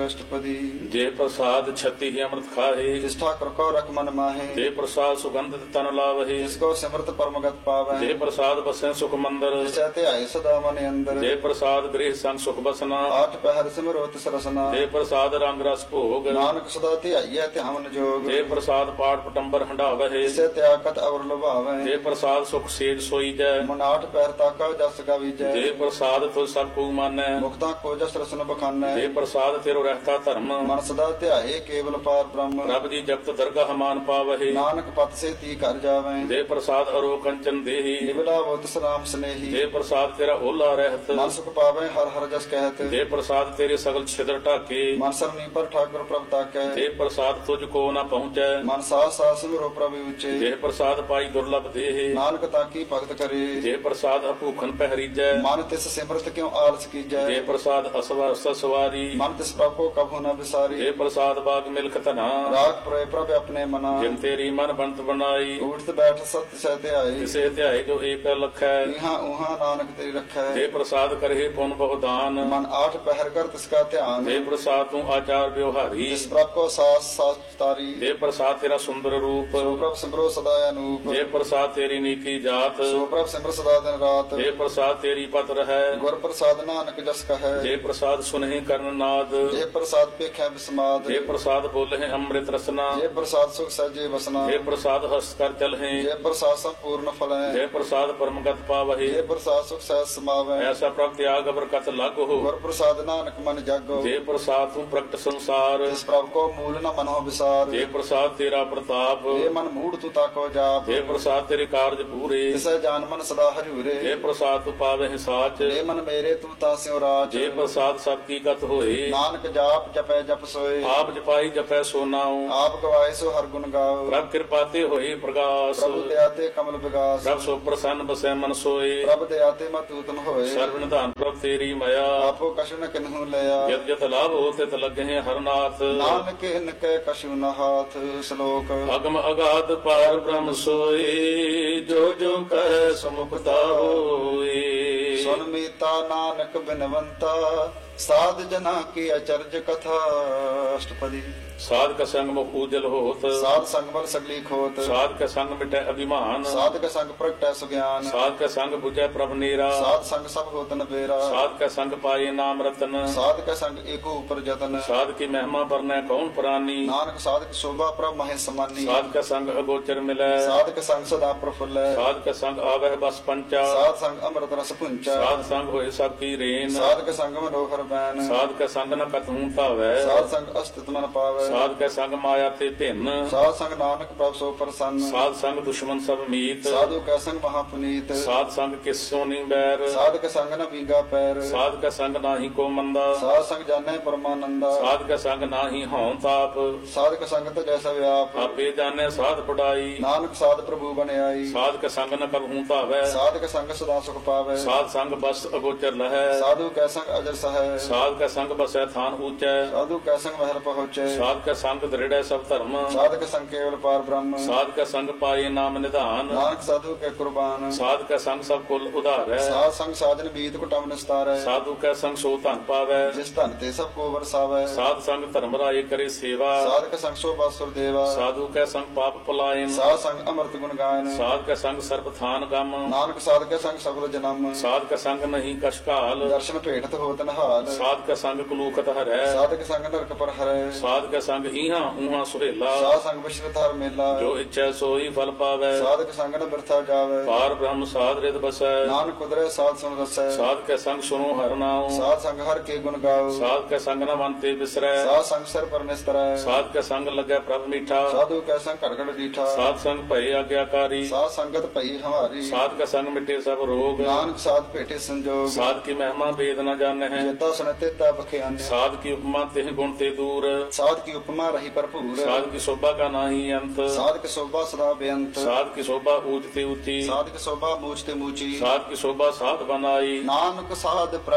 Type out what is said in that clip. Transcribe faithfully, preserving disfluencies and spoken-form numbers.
अष्टपदी जे प्रसाद छति ही अमृत खाहे निष्ठा कर को रख मन माहे जे प्रसाद सुगंधित तन लावहे जिसको सिमरत परमगत पावे जे प्रसाद बसें सुख मंदिर जिसते आए सदा मन अंदर जे प्रसाद गृह संग सुख बसना आठ पहर सिमरोत सरसना जे प्रसाद रंग रस भोग नानक सदा ध्याइए ते हमन जोग जे प्रसाद पाठ पटंबर हंडावहे जिसे त्यागत अवर लुभावे जे प्रसाद सुख सेज सोई जय मन आठ पहर ताका जस का विजय जे प्रसाद तुझ सब को मानै मुक्ता को जस रसन बखानै जे प्रसाद तेरो रहता धर्म मन सदा ध्याए केवल पार ब्रह्म प्रभ जी जगत दरगाह मान पावहे नानक पत से ती कर जावे जे प्रसाद अरो कंचन देहि निबला बोत सलाम स्नेही जे प्रसाद तेरा ओला रहत मन सुख पावे हर हर जस कहत जे प्रसाद तेरे सगल छिद्र ढाके मन सरनी पर ठाकुर प्रभ ताकै जे प्रसाद तुझ को न पहुँचै मन सास सास सिमरो प्रभु उच्चे जे प्रसाद पाई दुर्लभ देहि नानक ताकी भगत करे जे प्रसाद अभूखन पहरीजै मन तिस सिमरत क्यों आलस कीजै जे प्रसाद असवर सवारी मन तिस प्रभ को कभू न बिसारी जे प्रसाद बाग मिल्क तना राग प्रय प्रभ अपने मना जिन तेरी मन बनत बनाई उठत बैठ सत्य सहते आए इसे ध्याय जो एक लखै इहाँ उहाँ नानक तेरी रखै जे प्रसाद करहे पुन बहुदान मन आठ पहर कर तिसका ध्यान जे प्रसाद तू आचार व्यवहारी जिस प्रभ को सास सास तारी जे प्रसाद तेरा सुंदर रूप सो प्रभ सिमरो सदा अनूप जे प्रसाद तेरी नीकी जात सो प्रभ सिमर सदा दिन रात जे प्रसाद तेरी पत रहै गुर प्रसाद नानक जस कहे जे प्रसाद सुनहि कर्ण नाद जे प्रसाद पेखै बिस्माद जे प्रसाद बोलहि अमृत रसना जे प्रसाद सुख सहजे बसना जे प्रसाद हस कर चलहि जे प्रसाद संपूर्ण फल है जे प्रसाद परमगत पावहि जे प्रसाद सुख सहज समावे ऐसा प्रभ त्याग बरकत लागो गुर प्रसाद नानक मन जागो जे प्रसाद तू प्रगट संसार जिस प्रभ को मूल न मनो विसार जे प्रसाद तेरा प्रताप जे मन मूढ़ तू ताको जाप जे प्रसाद तेरे कार्य पूरे तिसै जान मन सदा हजूरे जे प्रसाद तू पावहि साच जे मन मेरे तू तास्यो राज जे प्रसाद सब की गत होए नानक जाप जपै जप सोए आप जपाई जपै सो नाउ आप गवाए सो हर गुण गाओ प्रभ कृपा ते होए प्रकाश प्रभु दयाते कमल विगास प्रभ सो प्रसन्न बसै मन सोए प्रभ दयाते मत उत्तम होए सर्व निधान प्रभ तेरी माया आपो कछु न किन्हु लया जत जत लाभ होते त लगे हरनाथ नानक इनके कछु न हाथ श्लोक अगम अगाध पार ब्रह्म सोए जो जो कह समुखता होए सुन मीता नानक बिनवंता साध जना की अचर्ज कथा अष्टपदी साध का संग मुख उजल होत साध संग बल सगली खोत साध का संग मिटै अभिमान साध का संग प्रगटै सुज्ञान साध का संग बुझै प्रभ नीरा साध संग सब होत न बेरा साध का संग पाए नाम रतन साध का संग एको ऊपर जतन साध की महिमा बरनै कौन प्राणी नानक साध की शोभा प्रभ महे समानी साध का संग अगोचर मिलै साध का संग सदा प्रफुल्ल साध का संग आवह बस पंचा साध संग अमृत रस पुंचा साध संग होए सब की रेन साध का संग मनोहर बैन साध का संग न कतहूं पावै साध संग अस्तित्व मन पावे साध का संग माया ते भिन्न साध संग नानक प्रभ सो प्रसन्न साध संग दुश्मन सब मीत साधु का संग महापुनीत साध संग किस सोनी बैर साध का संग न बीगा पैर साध का संग नाही को मंदा साध संग जाने परमानंदा साध का संग नाही हों ताप साध का संग तो जैसा व्याप आपे जाने साध पढ़ाई नानक साध प्रभु बने आई साध का संग न कबहूं पावै साध का संग सदा सुख पावे साध संग बस अगोचर लहै साधु का संग अजर सह साध का संग बसै थान ऊंचै साधु का संग महर पहुँचे साध का संग दृढ़ सब धर्म साध का संग केवल पार ब्रह्म साध का संग पाए नाम निधान नानक साधु के कुर्बान साध का संग सब कुल उधार है साध संग साधन बीत कुटम निस्तार साधु का संग सो धन पावै जिस धन ते सब को बरसावे साध संग धर्म राय करे सेवा साध का संग शोभा सुर देवा साधु का संग पाप पलायन साध संग अमृत गुण गायन साध का संग सर्प थान गम नानक साध के संग सबल जन्म साध का संग नहीं कशकाल दर्शन भेटत होत नहाल साध का संग कुलूखत हरै साध के संग नरक पर हरै साध का संग इहां उहां सुहेला साध संग विश्व हर मेला जो इच्छा सोई फल पावै साध के संग न बिरथा जावे पार ब्रह्म साध रित बसै नानक कुदरे साध सुन रसै साध के संग सुनो हर नाम साध संग हर के गुण गाओ साध के संग न मनते बिसरै साध संग सिर पर निस्तरै साध के संग लगे प्रभ मीठा साधु के संग घड़ घड़ डीठा साध संग भय आज्ञाकारी साध संगत भई हमारी साध का संग मिटे सब रोग नानक साध भेटे संजोग साध की महिमा वेद न जाने हैं जेता सुनते ता बख्यान साध की उपमा तेह गुण ते दूर साध की उपमा रही भरपूर साध की शोभा का नाही अंत साध की शोभा सदा बेअंत साध की शोभा ऊंचते ऊंची साध की शोभा मूझते मूची साध की शोभा साध बनाई नानक साध